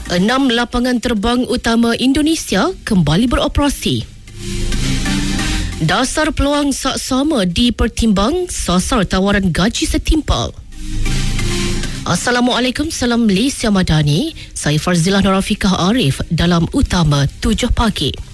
6 lapangan terbang utama Indonesia kembali beroperasi. Dasar peluang saksama dipertimbang sasar tawaran gaji setimpal. Assalamualaikum, salam Malaysia Madani. Saya Farzilah Norafikah Arif dalam Utama 7 Pagi.